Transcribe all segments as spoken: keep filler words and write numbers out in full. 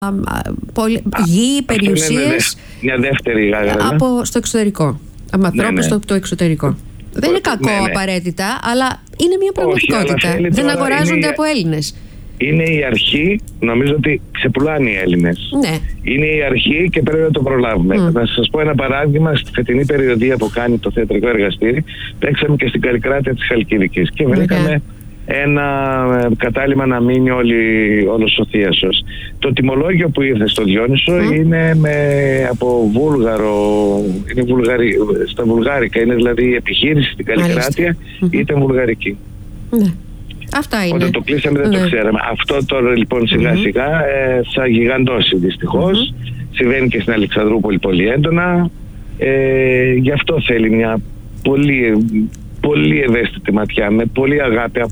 γη, περιουσίες μια δεύτερη γάγρα από στο εξωτερικό. Από ανθρώπους ναι, ναι. στο το εξωτερικό. Δεν είναι κακό ναι, ναι. απαραίτητα, αλλά είναι μια πραγματικότητα. Όχι, δεν αγοράζονται είναι... από Έλληνες. Είναι η αρχή, νομίζω ότι ξεπουλάνε οι Έλληνες. Ναι. Είναι η αρχή και πρέπει να το προλάβουμε. Mm. Να σας πω ένα παράδειγμα. Στη φετινή περιοδία που κάνει το θεατρικό εργαστήρι, παίξαμε και στην Καλλικράτεια της Χαλκιδικής και βρήκαμε ένα κατάλημα να μείνει όλη, όλος ο θίασος. Το τιμολόγιο που ήρθε στο Διόνυσο mm. είναι με, από βούλγαρο, είναι βουλγαρι, στα βουλγάρικα, είναι δηλαδή η επιχείρηση στην Καλλικράτεια mm-hmm. ήταν βουλγαρική. Ναι. Αυτά είναι. Όταν το κλείσαμε δεν ναι. το ξέραμε. Αυτό τώρα λοιπόν σιγά mm-hmm. σιγά ε, θα γιγαντώσει δυστυχώς. Mm-hmm. Συμβαίνει και στην Αλεξανδρούπολη πολύ έντονα. Ε, γι' αυτό θέλει μια πολύ, πολύ ευαίσθητη ματιά, με πολύ αγάπη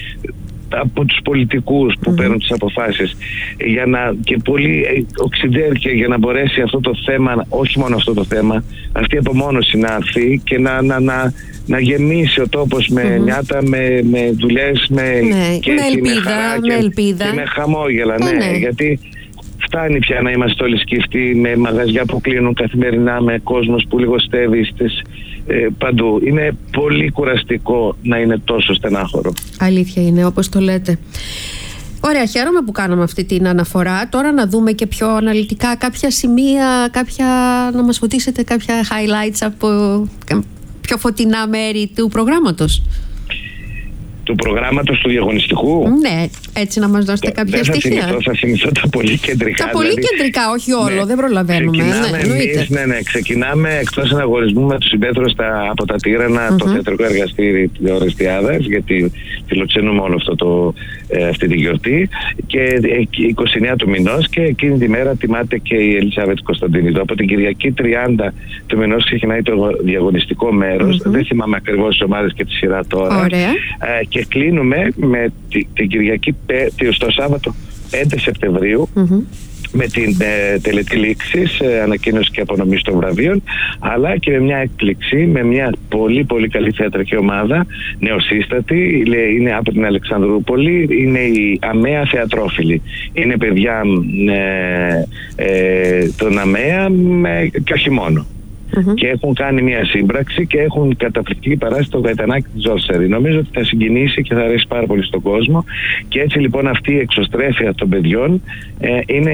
από τους πολιτικούς που mm-hmm. παίρνουν τις αποφάσεις για να, και πολύ οξυδέρκεια για να μπορέσει αυτό το θέμα, όχι μόνο αυτό το θέμα, αυτή η απομόνωση να έρθει και να, να, να, να γεμίσει ο τόπος με mm-hmm. νιάτα, με, με δουλειές, με, ναι. και με ελπίδα, με, χαρά, με, ελπίδα. Και, και με χαμόγελα. Ναι, ναι, ναι. γιατί φτάνει πια να είμαστε όλοι σκεφτοί με μαγαζιά που κλείνουν καθημερινά, με κόσμος που λιγοστεύει στις, ε, παντού. Είναι πολύ κουραστικό να είναι τόσο στενάχωρο. Αλήθεια είναι, όπως το λέτε. Ωραία, χαίρομαι που κάναμε αυτή την αναφορά. Τώρα να δούμε και πιο αναλυτικά κάποια σημεία, κάποια, να μας φωτίσετε κάποια highlights από πιο φωτεινά μέρη του προγράμματος. Του προγράμματος του διαγωνιστικού. Ναι, έτσι να μας δώσετε κάποια δεν στοιχεία. Θα θυμηθώ, θα θυμηθώ τα πολύ κεντρικά. Τα πολύ δηλαδή, κεντρικά, όχι όλο, ναι, δεν προλαβαίνουμε. Ξεκινάμε ναι, εμείς, ναι, ναι, ξεκινάμε εκτός εναγωνισμού με τους συμπέτρους από τα Τύρανα, mm-hmm. το θεατρικό εργαστήρι της Ορεστιάδας, γιατί φιλοξενούμε όλο αυτό το, ε, αυτή τη γιορτή. Και είκοσι εννέα του μηνός και εκείνη τη μέρα τιμάται και η Ελισάβετ Κωνσταντινίδου. Από την Κυριακή τριάντα του μηνός ξεκινάει το διαγωνιστικό μέρος. Mm-hmm. Δεν θυμάμαι ακριβώς τις ομάδες και τη σειρά τώρα. Ωραία. Ε, και κλείνουμε με την, την Κυριακή στο Σάββατο πέντε Σεπτεμβρίου mm-hmm. με την ε, τελετή λήξης, ε, ανακοίνωση και απονομή των βραβείων, αλλά και με μια έκπληξη, με μια πολύ πολύ καλή θεατρική ομάδα, νεοσύστατη, είναι από την Αλεξανδρούπολη, είναι η ΑΜΕΑ Θεατρόφιλη. Είναι παιδιά ε, ε, των ΑΜΕΑ με, και όχι μόνο. Mm-hmm. Και έχουν κάνει μια σύμπραξη και έχουν καταπληκτική παράσταση το Γαϊτανάκι της Ζόρσερη. Νομίζω ότι θα συγκινήσει και θα αρέσει πάρα πολύ στον κόσμο. Και έτσι λοιπόν αυτή η εξωστρέφεια των παιδιών ε, είναι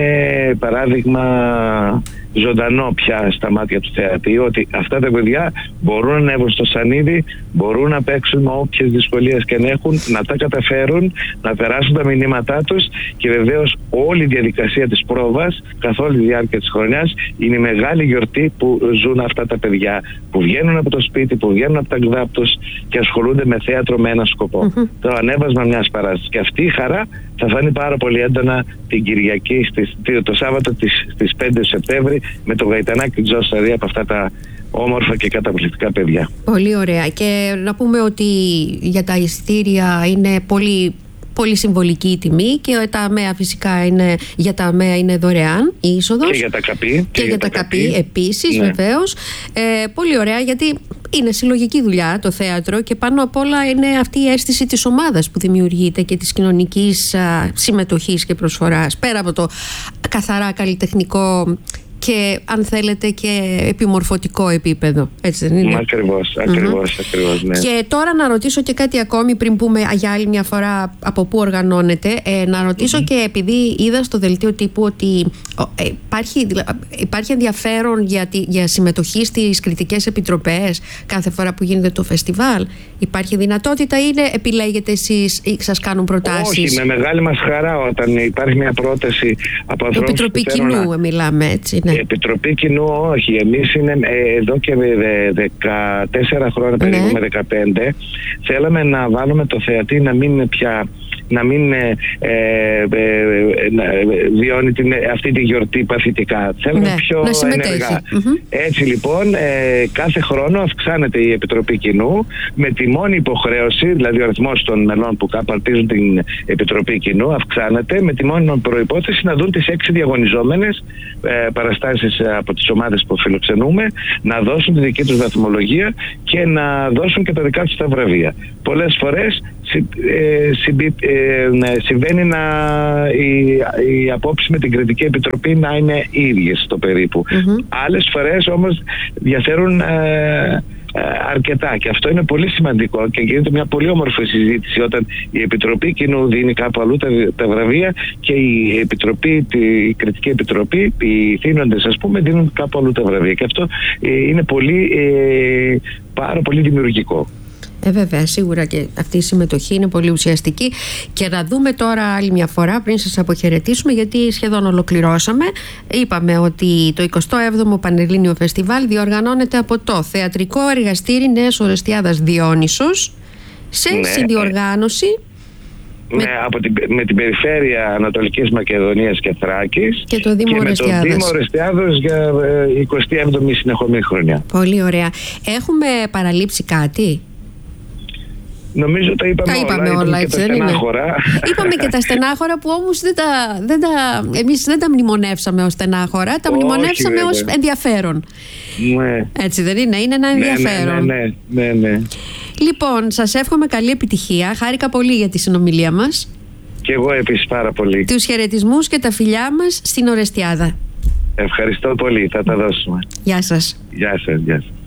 παράδειγμα ζωντανό πια στα μάτια του θεατή, ότι αυτά τα παιδιά μπορούν να ανέβουν στο σανίδι, μπορούν να παίξουν με όποιες δυσκολίες και να έχουν, να τα καταφέρουν, να περάσουν τα μηνύματά τους και βεβαίως όλη η διαδικασία της πρόβας καθ' όλη τη διάρκεια της χρονιάς είναι η μεγάλη γιορτή που ζουν αυτά τα παιδιά, που βγαίνουν από το σπίτι, που βγαίνουν από τα γδά τους και ασχολούνται με θέατρο με ένα σκοπό. Mm-hmm. Το ανέβασμα μιας παράστασης. Και αυτή η χαρά θα φανεί πάρα πολύ έντονα την Κυριακή, στις, το Σάββατο στις πέντε Σεπτέμβρη με το Γαϊτανάκι της Ζόρσερη από αυτά τα όμορφα και καταπληκτικά παιδιά. Πολύ ωραία. Και να πούμε ότι για τα εισιτήρια είναι πολύ, πολύ συμβολική η τιμή και τα ΑΜΕΑ φυσικά είναι, για τα ΑΜΕΑ είναι δωρεάν η είσοδος. Και για τα ΚΑΠΗ. Και, και για τα ΚΑΠΗ, ΚΑΠΗ επίσης, ναι. Βεβαίως. Ε, πολύ ωραία, γιατί είναι συλλογική δουλειά το θέατρο και πάνω απ' όλα είναι αυτή η αίσθηση της ομάδας που δημιουργείται και της κοινωνικής α, συμμετοχής και προσφοράς. Πέρα από το καθαρά καλλιτεχνικό και αν θέλετε και επιμορφωτικό επίπεδο, έτσι δεν είναι? Ακριβώς, ακριβώς, mm-hmm. ακριβώς, ναι. Και τώρα να ρωτήσω και κάτι ακόμη πριν πούμε για άλλη μια φορά από πού οργανώνεται, ε, να ρωτήσω mm-hmm. και επειδή είδα στο δελτίο τύπου ότι ε, υπάρχει, υπάρχει ενδιαφέρον για, τη, για συμμετοχή στις κριτικές επιτροπές κάθε φορά που γίνεται το φεστιβάλ. Υπάρχει δυνατότητα ή είναι επιλέγετε εσείς ή σας κάνουν προτάσεις? Όχι, με μεγάλη μας χαρά όταν υπάρχει μια πρόταση από ανθρώπους. Επιτροπή κοινού να... μιλάμε, έτσι, ναι. Επιτροπή κοινού, όχι. Εμείς είναι ε, εδώ και δεκατέσσερα χρόνια, περίπου, ναι, με δεκαπέντε, θέλαμε να βάλουμε το θεατή να μην είναι πια, να μην ε, ε, ε, να βιώνει την, αυτή τη γιορτή παθητικά. Θέλουμε, ναι, πιο ενεργά. Mm-hmm. Έτσι λοιπόν ε, κάθε χρόνο αυξάνεται η Επιτροπή Κοινού με τη μόνη υποχρέωση, δηλαδή ο αριθμός των μελών που καπαρτίζουν την Επιτροπή Κοινού αυξάνεται με τη μόνη προϋπόθεση να δουν τις έξι διαγωνιζόμενες ε, παραστάσεις από τις ομάδες που φιλοξενούμε, να δώσουν τη δική τους βαθμολογία και να δώσουν και τα δικά τους τα βραβεία. Πολλές φορές ε, συμπι, ε, συμβαίνει να η, η απόψη με την Κριτική Επιτροπή να είναι ίδιες στο περίπου. Mm-hmm. Άλλες φορές όμως διαφέρουν ε, αρκετά, και αυτό είναι πολύ σημαντικό και γίνεται μια πολύ όμορφη συζήτηση όταν η Επιτροπή Κοινού δίνει κάπου αλλού τα, τα βραβεία και η Επιτροπή, η Κριτική Επιτροπή, οι θύνοντες ας πούμε, δίνουν κάπου αλλού τα βραβεία, και αυτό ε, είναι πολύ ε, πάρα πολύ δημιουργικό. Ε, βέβαια, σίγουρα και αυτή η συμμετοχή είναι πολύ ουσιαστική. Και να δούμε τώρα άλλη μια φορά, πριν σας αποχαιρετήσουμε, γιατί σχεδόν ολοκληρώσαμε. Είπαμε ότι το εικοστό έβδομο Πανελλήνιο Φεστιβάλ διοργανώνεται από το Θεατρικό Εργαστήρι Νέας Ορεστιάδας Διόνυσος, σε ναι. συνδιοργάνωση με, από την, με την Περιφέρεια Ανατολικής Μακεδονίας και Θράκης και το Δήμο Ορεστιάδας. Και με το Δήμο Ορεστιάδος για εικοστή έβδομη συνεχομένη χρονιά. Πολύ ωραία. Έχουμε παραλείψει κάτι? Νομίζω τα είπαμε, τα είπαμε όλα, όλα έτσι δεν είναι? Είπαμε και τα στενάχωρα που όμως δεν τα, δεν τα, εμείς δεν τα μνημονεύσαμε ως στενάχωρα, τα μνημονεύσαμε ως ενδιαφέρον. Ναι. Έτσι δεν είναι? Είναι ένα ενδιαφέρον. Ναι, ναι, ναι, ναι, ναι. Λοιπόν, σας εύχομαι καλή επιτυχία. Χάρηκα πολύ για τη συνομιλία μας. Και εγώ επίσης πάρα πολύ. Τους χαιρετισμούς και τα φιλιά μας στην Ορεστιάδα. Ευχαριστώ πολύ, θα τα δώσουμε. Γεια σας. Γεια σας, γεια σας.